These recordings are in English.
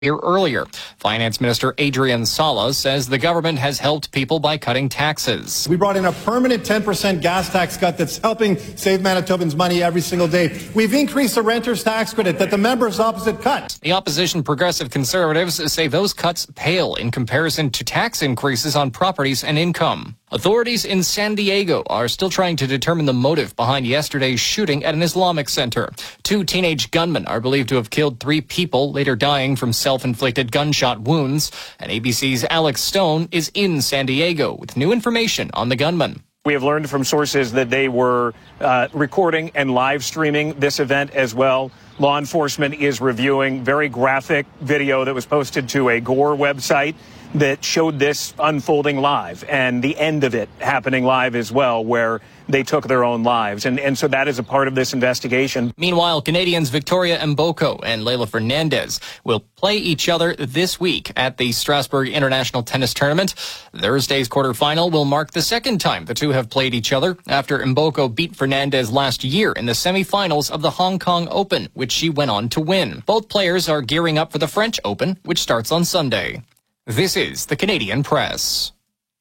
Here earlier, Finance Minister Adrian Sala says the government has helped people by cutting taxes. We brought in a permanent 10% gas tax cut that's helping save Manitobans money every single day. We've increased the renter's tax credit that the members opposite cut. The opposition Progressive Conservatives say those cuts pale in comparison to tax increases on properties and income. Authorities in San Diego are still trying to determine the motive behind yesterday's shooting at an Islamic center. 2 teenage gunmen are believed to have killed 3 people, later dying from self-inflicted gunshot wounds. And ABC's Alex Stone is in San Diego with new information on the gunmen. We have learned from sources that they were recording and live streaming this event as well. Law enforcement is reviewing very graphic video that was posted to a Gore website that showed this unfolding live and the end of it happening live as well, where they took their own lives. And so that is a part of this investigation. Meanwhile, Canadians Victoria Mboko and Leylah Fernandez will play each other this week at the Strasbourg International Tennis Tournament. Thursday's quarterfinal will mark the second time the two have played each other after Mboko beat Fernandez last year in the semifinals of the Hong Kong Open, which she went on to win. Both players are gearing up for the French Open, which starts on Sunday. This is the Canadian Press.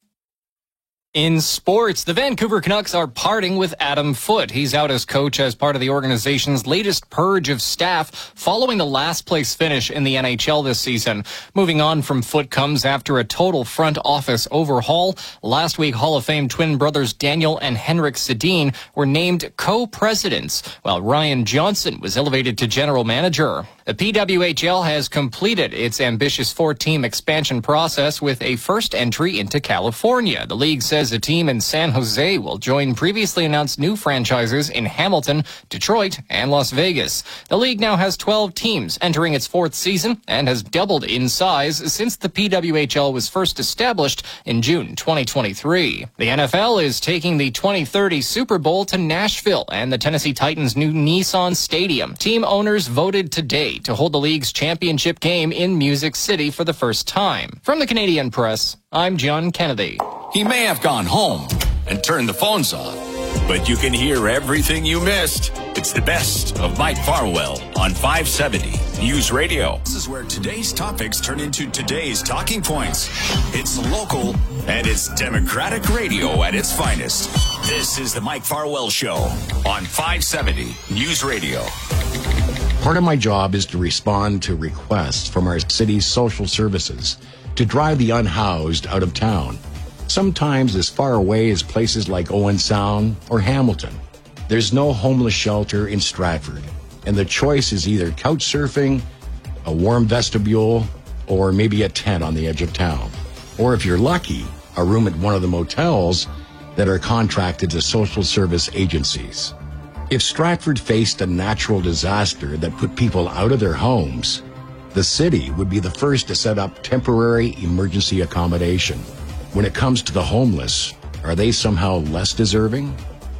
In sports, the Vancouver Canucks are parting with Adam Foote. He's out as coach as part of the organization's latest purge of staff following the last place finish in the NHL this season. Moving on from Foote comes after a total front office overhaul. Last week, Hall of Fame twin brothers Daniel and Henrik Sedin were named co-presidents, while Ryan Johnson was elevated to general manager. The PWHL has completed its ambitious 4-team expansion process with a first entry into California. The league says a team in San Jose will join previously announced new franchises in Hamilton, Detroit, and Las Vegas. The league now has 12 teams entering its 4th season and has doubled in size since the PWHL was first established in June 2023. The NFL is taking the 2030 Super Bowl to Nashville and the Tennessee Titans' new Nissan Stadium. Team owners voted today to hold the league's championship game in Music City for the first time. From the Canadian Press, I'm John Kennedy. He may have gone home and turned the phones off, but you can hear everything you missed. It's the best of Mike Farwell on 570 News Radio. This is where today's topics turn into today's talking points. It's local and it's Democratic radio at its finest. This is the Mike Farwell Show on 570 News Radio. Part of my job is to respond to requests from our city's social services to drive the unhoused out of town, sometimes as far away as places like Owen Sound or Hamilton. There's no homeless shelter in Stratford, and the choice is either couch surfing, a warm vestibule, or maybe a tent on the edge of town. Or if you're lucky, a room at one of the motels that are contracted to social service agencies. If Stratford faced a natural disaster that put people out of their homes, the city would be the first to set up temporary emergency accommodation. When it comes to the homeless, are they somehow less deserving?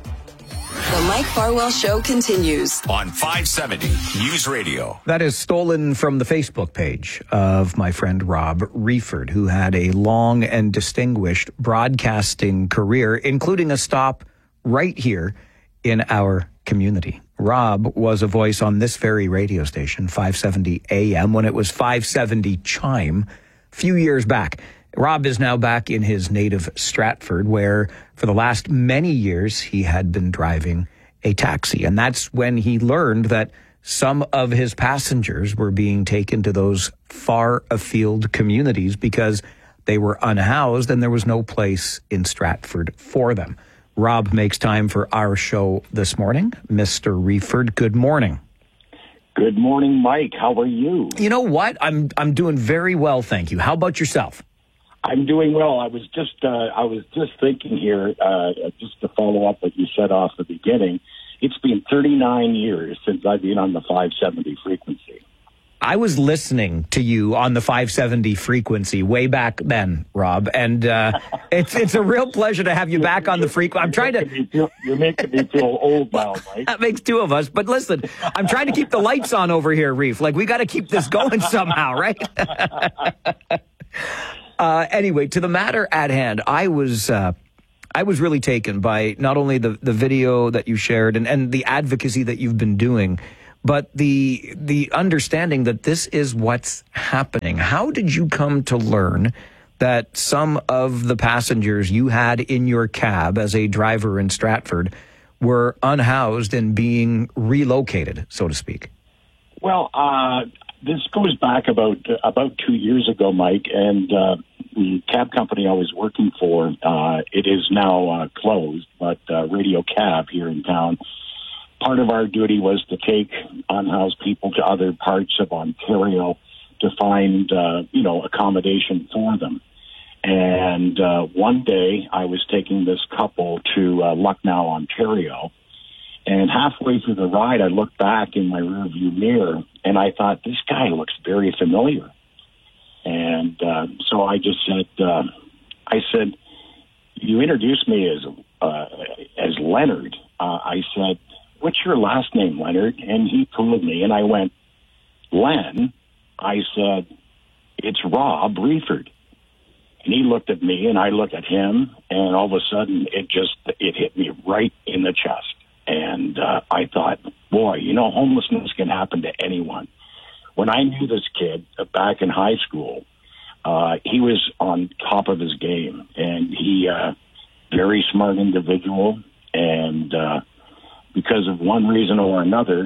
The Mike Farwell Show continues on 570 News Radio. That is stolen from the Facebook page of my friend Rob Reeford, who had a long and distinguished broadcasting career, including a stop right here in our community. Rob was a voice on this very radio station, 570 AM, when it was 570 Chime a few years back. Rob is now back in his native Stratford, where for the last many years he had been driving a taxi. And that's when he learned that some of his passengers were being taken to those far afield communities because they were unhoused and there was no place in Stratford for them. Rob makes time for our show this morning. Mr. Reeford, good morning. Good morning, Mike. How are you? You know what? I'm doing very well, thank you. How about yourself? I'm doing well. I was just thinking here, just to follow up what you said off the beginning. It's been 39 years since I've been on the 570 frequency. I was listening to you on the 570 frequency way back then, Rob, and it's a real pleasure to have you back on the frequency. I'm trying to... You're making me feel old now, Mike. That makes two of us. But listen, I'm trying to keep the lights on over here, Reef. Like, we got to keep this going somehow, right? Anyway, to the matter at hand, I was really taken by not only the video that you shared and the advocacy that you've been doing but the understanding that this is what's happening. How did you come to learn that some of the passengers you had in your cab as a driver in Stratford were unhoused and being relocated, so to speak? Well, this goes back about 2 years ago, Mike, and the cab company I was working for, it is now closed, but Radio Cab here in town, part of our duty was to take unhoused people to other parts of Ontario to find, accommodation for them. And one day I was taking this couple to Lucknow, Ontario, and halfway through the ride I looked back in my rearview mirror and I thought, this guy looks very familiar. And so I just said, you introduced me as Leonard. I said, what's your last name, Leonard? And he told me, and I went, Len. I said, it's Rob Reeford. And he looked at me, and I looked at him, and all of a sudden, it hit me right in the chest. And I thought, boy, homelessness can happen to anyone. When I knew this kid back in high school, he was on top of his game, and he very smart individual, and because of one reason or another,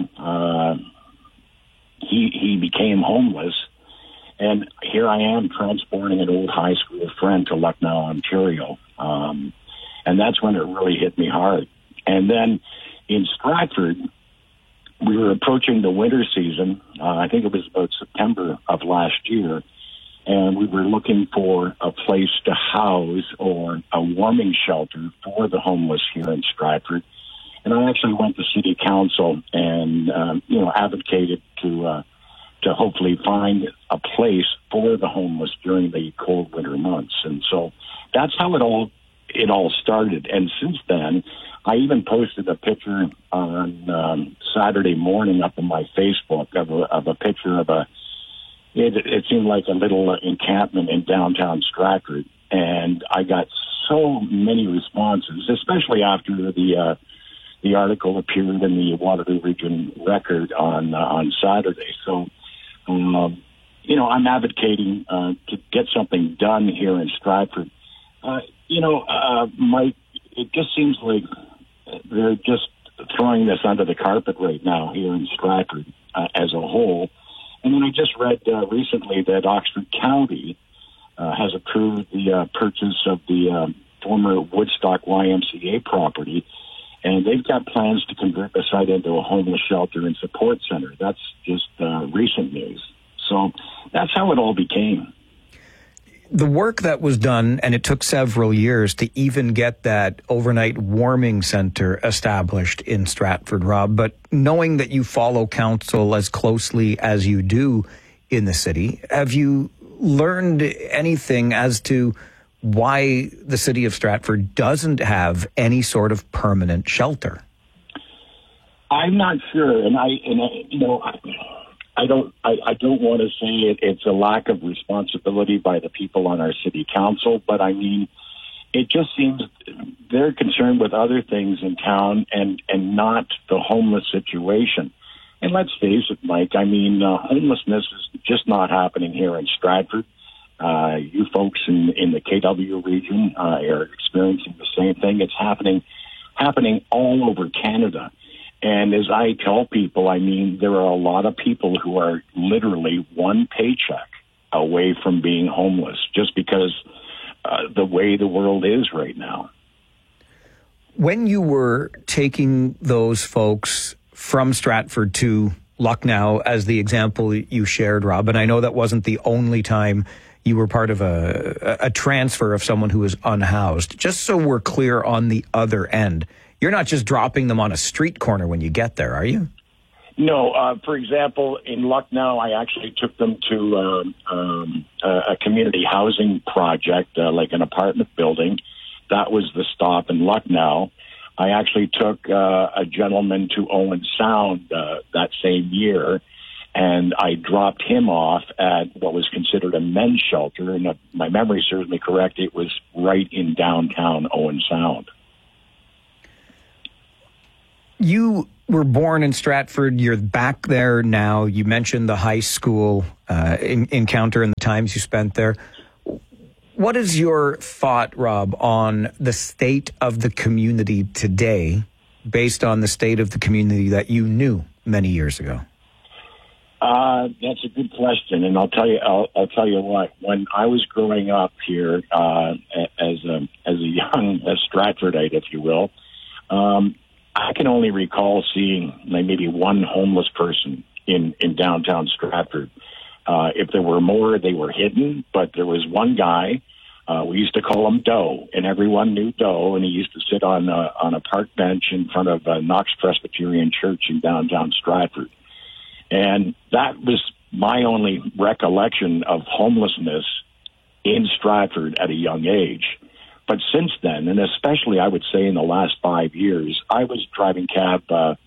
he became homeless. And here I am transporting an old high school friend to Lucknow, Ontario. And that's when it really hit me hard. And then in Stratford, we were approaching the winter season. I think it was about September of last year. And we were looking for a place to house or a warming shelter for the homeless here in Stratford. And I actually went to City Council and, advocated to hopefully find a place for the homeless during the cold winter months. And so that's how it all started. And since then, I even posted a picture on Saturday morning up on my Facebook of a picture of it seemed like a little encampment in downtown Stratford. And I got so many responses, especially after the article appeared in the Waterloo Region Record on Saturday. So, I'm advocating to get something done here in Stratford. Mike, it just seems like they're just throwing this under the carpet right now here in Stratford as a whole. And then I just read recently that Oxford County has approved the purchase of the former Woodstock YMCA property, and they've got plans to convert the site into a homeless shelter and support center. That's just recent news. So that's how it all became. The work that was done, and it took several years to even get that overnight warming center established in Stratford, Rob, but knowing that you follow council as closely as you do in the city, have you learned anything as to why the city of Stratford doesn't have any sort of permanent shelter? I'm not sure, and I don't want to say it's a lack of responsibility by the people on our city council, but I mean, it just seems they're concerned with other things in town and not the homeless situation. And let's face it, Mike, I mean, homelessness is just not happening here in Stratford. You folks in the KW region are experiencing the same thing. It's happening all over Canada. And as I tell people, I mean, there are a lot of people who are literally one paycheck away from being homeless just because the way the world is right now. When you were taking those folks from Stratford to Lucknow, as the example you shared, Rob, and I know that wasn't the only time you were part of a transfer of someone who was unhoused, just so we're clear on the other end, you're not just dropping them on a street corner when you get there, are you? No. For example, in Lucknow, I actually took them to a community housing project, like an apartment building. That was the stop in Lucknow. I actually took a gentleman to Owen Sound that same year, and I dropped him off at what was considered a men's shelter. And if my memory serves me correct, it was right in downtown Owen Sound. You were born in Stratford. You're back there now. You mentioned the high school encounter and the times you spent there. What is your thought, Rob, on the state of the community today based on the state of the community that you knew many years ago? That's a good question, and I'll tell you what. When I was growing up here as a young Stratfordite, if you will, I can only recall seeing maybe one homeless person in downtown Stratford. If there were more, they were hidden, but there was one guy. We used to call him Doe, and everyone knew Doe, and he used to sit on a park bench in front of Knox Presbyterian Church in downtown Stratford. And that was my only recollection of homelessness in Stratford at a young age. But since then, and especially I would say in the last 5 years, I was driving cab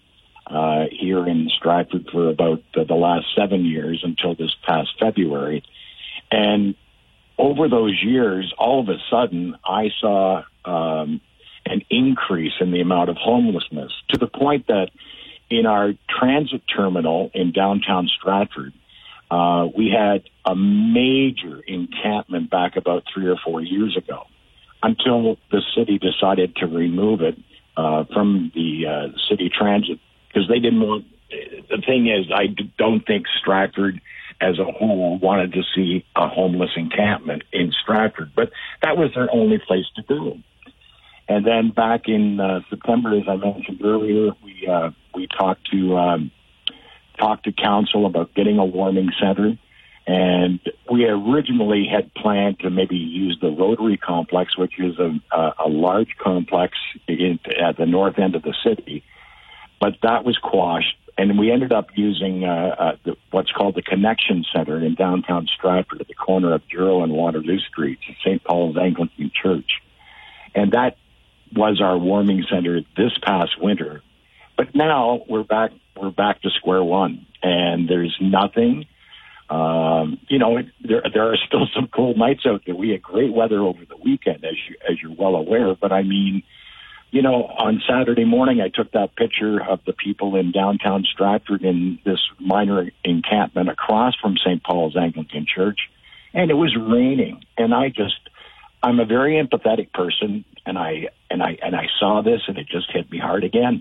here in Stratford for about the last 7 years until this past February. And over those years, all of a sudden, I saw an increase in the amount of homelessness to the point that in our transit terminal in downtown Stratford, we had a major encampment back about 3 or 4 years ago until the city decided to remove it from the city transit because they didn't want. The thing is, I don't think Stratford as a whole wanted to see a homeless encampment in Stratford, but that was their only place to go. And then back in September, as I mentioned earlier, we talked to council about getting a warming center, and we originally had planned to maybe use the Rotary Complex, which is a large complex at the north end of the city, but that was quashed, and we ended up using what's called the Connection Center in downtown Stratford at the corner of Durrow and Waterloo Streets at St. Paul's Anglican Church, and that was our warming center this past winter. But now we're back to square one, and there's nothing. There are still some cold nights out there. We had great weather over the weekend, as you're well aware. But I mean, on Saturday morning, I took that picture of the people in downtown Stratford in this minor encampment across from St. Paul's Anglican Church, and it was raining. And I'm a very empathetic person, and I saw this, and it just hit me hard again.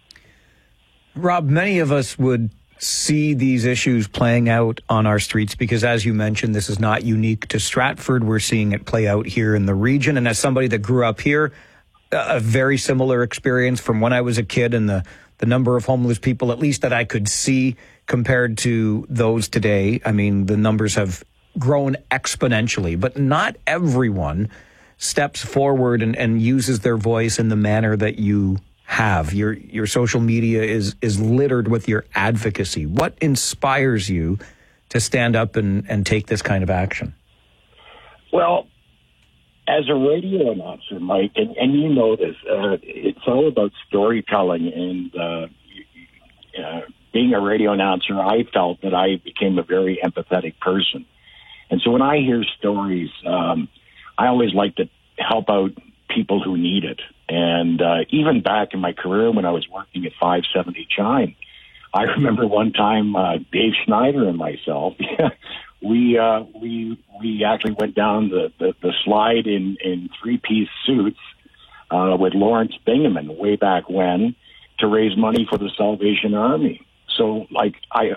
Rob, many of us would see these issues playing out on our streets because, as you mentioned, this is not unique to Stratford. We're seeing it play out here in the region. And as somebody that grew up here, a very similar experience from when I was a kid, and the number of homeless people, at least that I could see compared to those today. I mean, the numbers have grown exponentially, but not everyone steps forward and uses their voice in the manner that you have. Your social media is littered with your advocacy. What inspires you to stand up and take this kind of action? Well, as a radio announcer, Mike, and you know this, it's all about storytelling. And being a radio announcer, I felt that I became a very empathetic person. And so when I hear stories, I always like to help out people who need it. And even back in my career when I was working at 570 Chime, I remember one time Dave Schneider and myself, we actually went down the slide in three-piece suits with Lawrence Bingaman way back when to raise money for the Salvation Army. So, like, I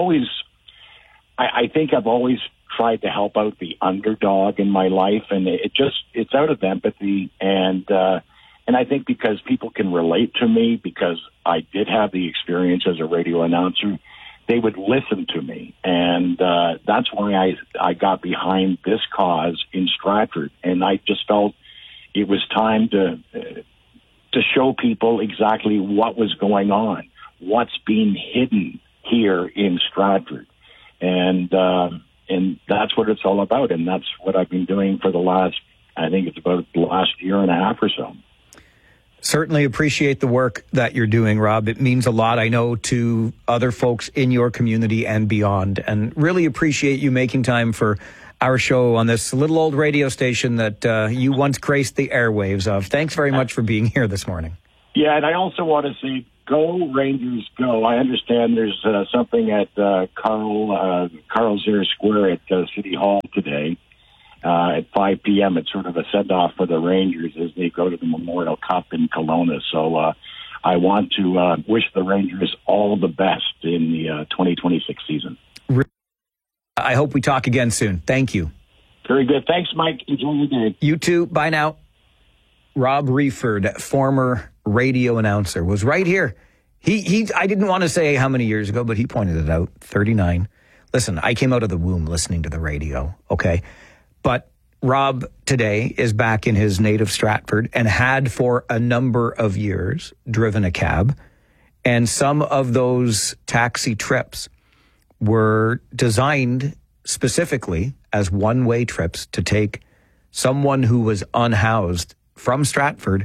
think I've always tried to help out the underdog in my life, and it's out of empathy, and I think because people can relate to me because I did have the experience as a radio announcer, they would listen to me, and that's why I got behind this cause in Stratford, and I just felt it was time to show people exactly what was going on, what's being hidden here in Stratford, and that's what it's all about, and that's what I've been doing for the last year and a half or so. Certainly appreciate the work that you're doing, Rob. It means a lot, I know, to other folks in your community and beyond, and really appreciate you making time for our show on this little old radio station that you once graced the airwaves of. Thanks very much for being here this morning. Yeah, and I also want to say Go Rangers, go. I understand there's something at Carl Zare Square at City Hall today at 5 p.m. It's sort of a send-off for the Rangers as they go to the Memorial Cup in Kelowna. So I want to wish the Rangers all the best in the 2026 season. I hope we talk again soon. Thank you. Very good. Thanks, Mike. Enjoy your day. You too. Bye now. Rob Reford, former radio announcer, was right here. I didn't want to say how many years ago, but he pointed it out. 39. Listen, I came out of the womb listening to the radio, okay? But Rob today is back in his native Stratford and had for a number of years driven a cab. And some of those taxi trips were designed specifically as one-way trips to take someone who was unhoused from Stratford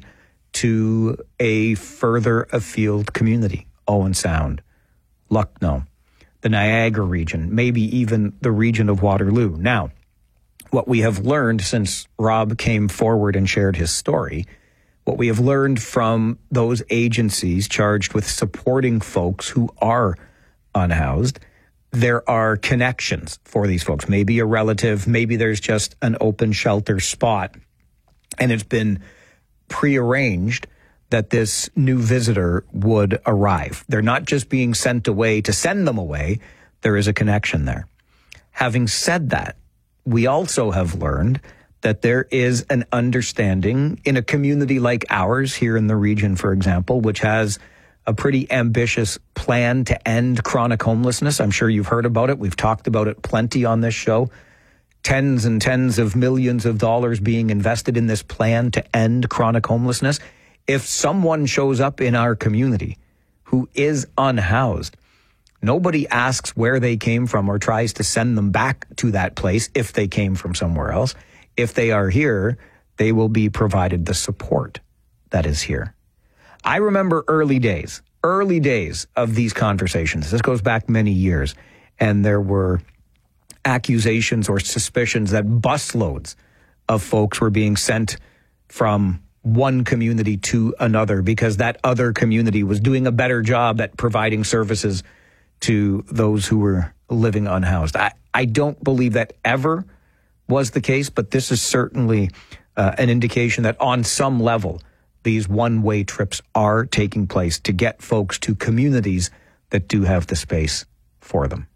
to a further afield community, Owen Sound, Lucknow, the Niagara region, maybe even the region of Waterloo. Now, what we have learned since Rob came forward and shared his story, what we have learned from those agencies charged with supporting folks who are unhoused, there are connections for these folks. Maybe a relative, maybe there's just an open shelter spot, and it's been prearranged that this new visitor would arrive. They're not just being sent away to send them away. There is a connection there. Having said that, we also have learned that there is an understanding in a community like ours here in the region, for example, which has a pretty ambitious plan to end chronic homelessness. I'm sure you've heard about it. We've talked about it plenty on this show. Tens and tens of millions of dollars being invested in this plan to end chronic homelessness. If someone shows up in our community who is unhoused, nobody asks where they came from or tries to send them back to that place if they came from somewhere else. If they are here, they will be provided the support that is here. I remember early days of these conversations. This goes back many years, and there were accusations or suspicions that busloads of folks were being sent from one community to another because that other community was doing a better job at providing services to those who were living unhoused. I don't believe that ever was the case, but this is certainly an indication that on some level, these one-way trips are taking place to get folks to communities that do have the space for them.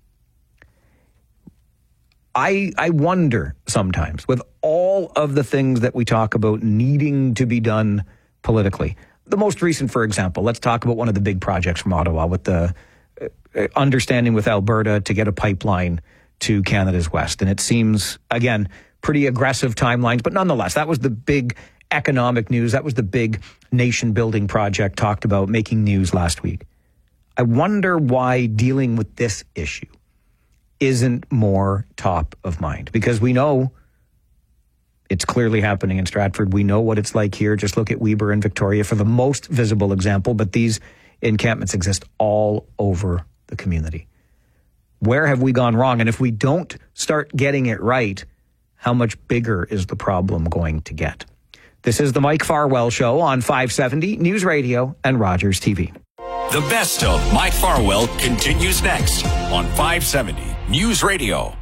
I wonder sometimes, with all of the things that we talk about needing to be done politically, the most recent, for example, let's talk about one of the big projects from Ottawa with the understanding with Alberta to get a pipeline to Canada's West. And it seems, again, pretty aggressive timelines, but nonetheless, that was the big economic news. That was the big nation-building project talked about making news last week. I wonder why dealing with this issue isn't more top of mind, because we know it's clearly happening in Stratford. We know what it's like here. Just look at Weber and Victoria for the most visible example, but these encampments exist all over the community. Where have we gone wrong? And if we don't start getting it right, how much bigger is the problem going to get? This is the Mike Farwell Show on 570 News Radio and Rogers TV. The best of Mike Farwell continues next on 570 News Radio.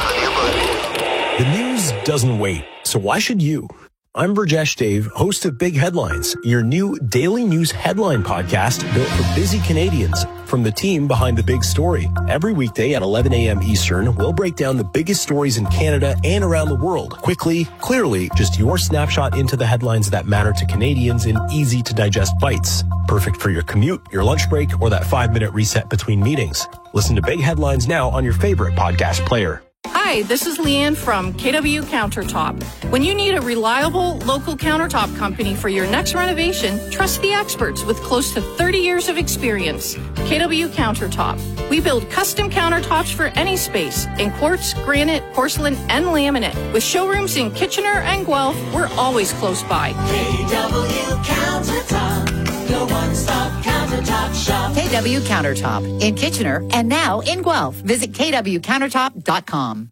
The news doesn't wait, so why should you? I'm Burjesh Dave, host of Big Headlines, your new daily news headline podcast built for busy Canadians from the team behind the big story. Every weekday at 11 a.m. Eastern, we'll break down the biggest stories in Canada and around the world. Quickly, clearly, just your snapshot into the headlines that matter to Canadians in easy-to-digest bites. Perfect for your commute, your lunch break, or that 5-minute reset between meetings. Listen to Big Headlines now on your favorite podcast player. Hi, this is Leanne from KW Countertop. When you need a reliable local countertop company for your next renovation, trust the experts with close to 30 years of experience. KW Countertop. We build custom countertops for any space in quartz, granite, porcelain, and laminate. With showrooms in Kitchener and Guelph, we're always close by. KW Countertop, your one-stop countertop shop. KW Countertop in Kitchener and now in Guelph. Visit kwcountertop.com.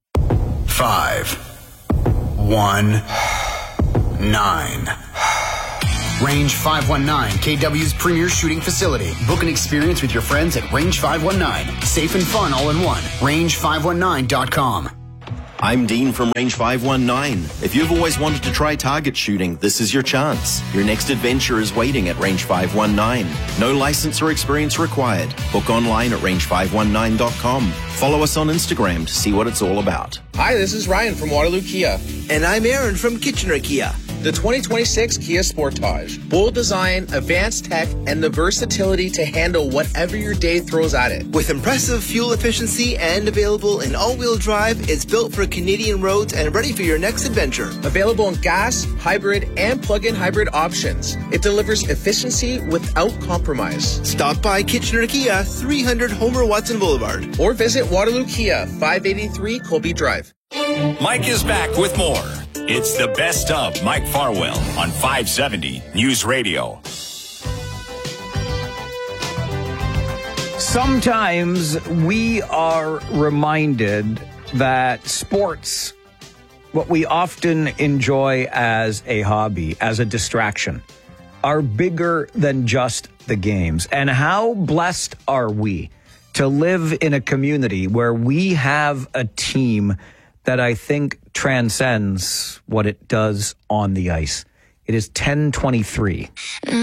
5, 1, 9. Range 519, KW's premier shooting facility. Book an experience with your friends at Range 519. Safe and fun all in one. Range519.com. I'm Dean from Range 519. If you've always wanted to try target shooting, this is your chance. Your next adventure is waiting at Range 519. No license or experience required. Book online at range519.com. Follow us on Instagram to see what it's all about. Hi, this is Ryan from Waterloo Kia. And I'm Aaron from Kitchener Kia. The 2026 Kia Sportage. Bold design, advanced tech, and the versatility to handle whatever your day throws at it. With impressive fuel efficiency and available in all-wheel drive, it's built for Canadian roads and ready for your next adventure. Available in gas, hybrid, and plug-in hybrid options. It delivers efficiency without compromise. Stop by Kitchener Kia, 300 Homer Watson Boulevard. Or visit Waterloo Kia, 583 Colby Drive. Mike is back with more. It's the best of Mike Farwell on 570 News Radio. Sometimes we are reminded that sports, what we often enjoy as a hobby, as a distraction, are bigger than just the games. And how blessed are we to live in a community where we have a team that I think transcends what it does on the ice. It is 10:23.